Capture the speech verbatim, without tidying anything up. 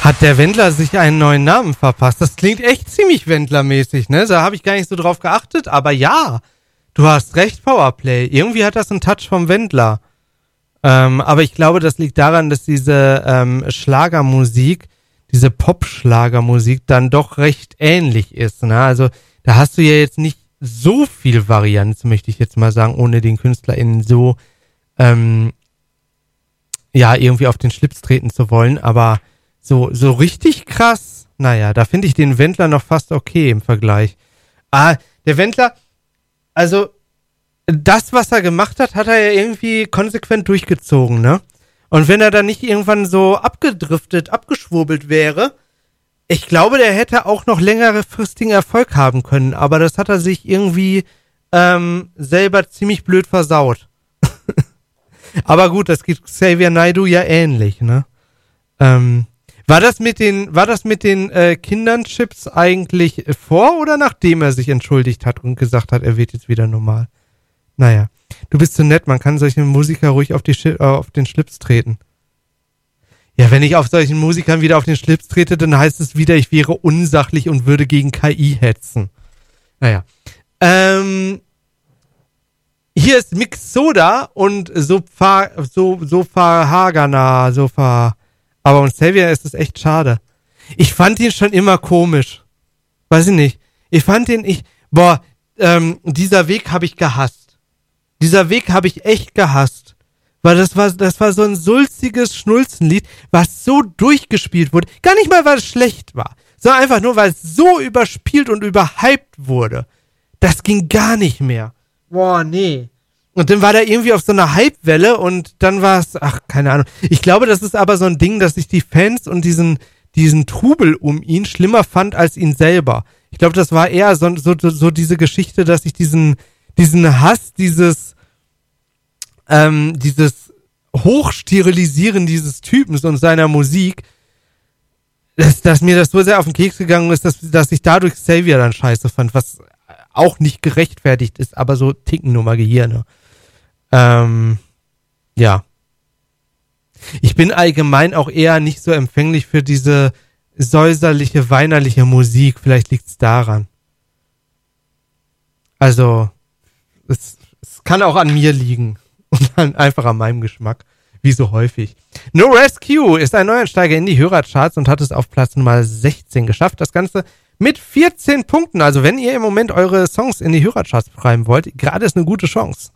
Hat der Wendler sich einen neuen Namen verpasst? Das klingt echt ziemlich Wendler-mäßig, ne? Da habe ich gar nicht so drauf geachtet, aber ja, du hast recht, Powerplay. Irgendwie hat das einen Touch vom Wendler. Ähm, aber ich glaube, das liegt daran, dass diese ähm, Schlagermusik, diese Pop-Schlagermusik dann doch recht ähnlich ist, ne? Also da hast du ja jetzt nicht so viel Varianz, möchte ich jetzt mal sagen, ohne den KünstlerInnen so ähm, ja, irgendwie auf den Schlips treten zu wollen, aber so so richtig krass, naja, da finde ich den Wendler noch fast okay im Vergleich. Ah, der Wendler, also das, was er gemacht hat, hat er ja irgendwie konsequent durchgezogen, ne? Und wenn er dann nicht irgendwann so abgedriftet, abgeschwurbelt wäre, ich glaube, der hätte auch noch längerefristigen Erfolg haben können, aber das hat er sich irgendwie ähm, selber ziemlich blöd versaut. Aber gut, das geht Xavier Naidoo ja ähnlich, ne? Ähm, war das mit den, war das mit den äh, Kindern-Chips eigentlich vor oder nachdem er sich entschuldigt hat und gesagt hat, er wird jetzt wieder normal? Naja, du bist so nett, man kann solchen Musiker ruhig auf, die Sch- äh, auf den Schlips treten. Ja, wenn ich auf solchen Musikern wieder auf den Schlips trete, dann heißt es wieder, ich wäre unsachlich und würde gegen K I hetzen. Naja. Ähm, hier ist Mix Soda und Sofa, so, Sofa Hagana, Sofa. Aber um Xavier ist es echt schade. Ich fand ihn schon immer komisch. Weiß ich nicht. Ich fand ihn, ich, boah, ähm, dieser Weg habe ich gehasst. Dieser Weg habe ich echt gehasst. Weil das war, das war so ein sulziges Schnulzenlied, was so durchgespielt wurde. Gar nicht mal, weil es schlecht war, sondern einfach nur, weil es so überspielt und überhyped wurde. Das ging gar nicht mehr. Boah, nee. Und dann war der irgendwie auf so einer Hypewelle und dann war es, ach, keine Ahnung. Ich glaube, das ist aber so ein Ding, dass ich die Fans und diesen, diesen Trubel um ihn schlimmer fand als ihn selber. Ich glaube, das war eher so, so, so diese Geschichte, dass ich diesen, diesen Hass, dieses, ähm, dieses Hochsterilisieren dieses Typens und seiner Musik, dass, dass mir das so sehr auf den Keks gegangen ist, dass, dass ich dadurch Xavier dann scheiße fand, was auch nicht gerechtfertigt ist, aber so Tickennummer Gehirne. Ähm, ja. Ich bin allgemein auch eher nicht so empfänglich für diese säuserliche, weinerliche Musik. Vielleicht liegt's daran. Also, es, es kann auch an mir liegen. Und dann einfach an meinem Geschmack. Wie so häufig. No Rescue ist ein Neuansteiger in die Hörercharts und hat es auf Platz Nummer sechzehn geschafft. Das Ganze mit vierzehn Punkten. Also wenn ihr im Moment eure Songs in die Hörercharts schreiben wollt, gerade ist eine gute Chance.